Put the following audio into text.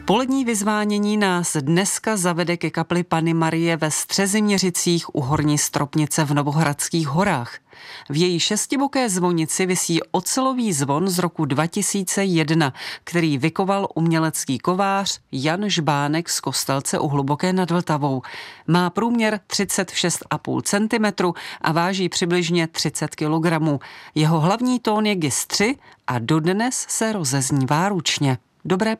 Polední vyzvánění nás dneska zavede ke kapli Panny Marie ve Střeziměřicích u Horní Stropnice v Novohradských horách. V její šestiboké zvonici visí ocelový zvon z roku 2001, který vykoval umělecký kovář Jan Žbánek z Kostelce u Hluboké nad Vltavou. Má průměr 36,5 cm a váží přibližně 30 kg. Jeho hlavní tón je Gis 3 a dodnes se rozeznívá ručně. Dobré